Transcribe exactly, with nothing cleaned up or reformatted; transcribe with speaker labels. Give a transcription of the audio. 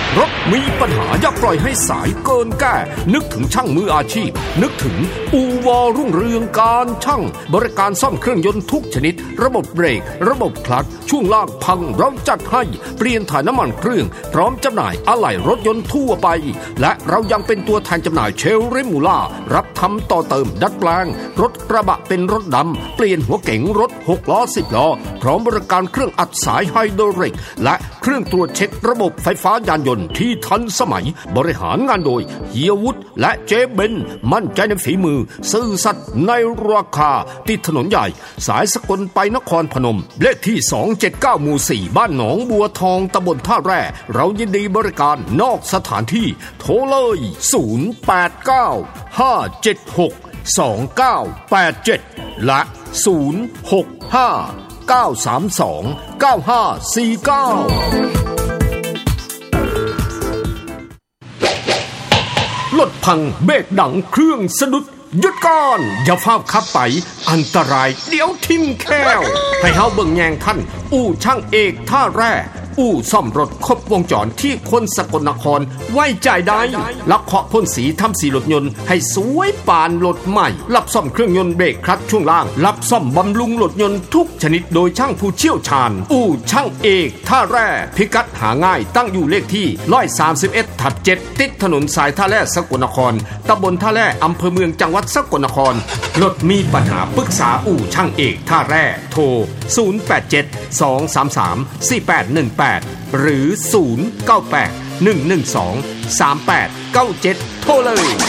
Speaker 1: รถมีปัญหาอย่าปล่อยให้สายเกินแก้นึกถึงช่างมืออาชีพนึกถึงอูวอรุ่งเรืองการช่างบริการซ่อมเครื่องยนต์ทุกชนิดระบบเบรกระบบคลัตช์ช่วงล่างพังเราจัดให้เปลี่ยนถ่ายน้ำมันเครื่องพร้อมจำหน่ายอะไหล่รถยนต์ทั่วไปและเรายังเป็นตัวแทนจำหน่ายเชลริมูล่ารับทำต่อเติมดัดแปลงรถกระบะเป็นรถดำเปลี่ยนหัวเก๋งรถหกล้อสิบล้อพร้อมบริการเครื่องอัดสายไฮดรอลิกและเครื่องตรวจเช็คระบบไฟฟ้ายานยนต์ที่ทันสมัยบริหารงานโดยเฮียวุฒิและเจเบนมั่นใจในฝีมือซื่อสัตย์ในราคาติดถนนใหญ่สายสกลไปนครพนมเลขที่สองเจ็ดเก้าหมู่สี่บ้านหนองบัวทองตำบลท่าแร่เรายินดีบริการนอกสถานที่โทรเลยศูนย์ แปด เก้า ห้า เจ็ด หก สอง เก้า แปด เจ็ดและศูนย์ หก ห้า เก้า สาม สอง เก้า ห้า สี่ เก้ารถพังเบรกดังเครื่องสะดุดหยุดก่อนอย่าฟ้าวขับไปอันตรายเดี๋ยวทิ่มแค้วให้เฮาเบิ่งแยงท่านอู่ช่างเอกท่าแร่อู่ซ่อมรถครบวงจรที่คนสกลนครไว้ใจได้ลักเคาะพ่นสีทำสีรถยนต์ให้สวยปานรถใหม่รับซ่อมเครื่องยนต์เบรกคลัตช์ช่วงล่างรับซ่อมบำรุงรถยนต์ทุกชนิดโดยช่างผู้เชี่ยวชาญอู่ช่างเอกท่าแร่พิกัดหาง่ายตั้งอยู่เลขที่หนึ่งร้อยสามสิบเอ็ดทับเจ็ดติดถนนสายท่าแร่สกลนครตำบลท่าแร่อำเภอเมืองจังหวัดสกลนครรถมีปัญหาปรึกษาอู่ช่างเอกท่าแร่โทรศูนย์ แปด เจ็ด สอง สาม สาม สี่ แปด หนึ่ง แปดหรือศูนย์ เก้า แปด หนึ่ง หนึ่ง สอง สาม แปด เก้า เจ็ดโทรเลย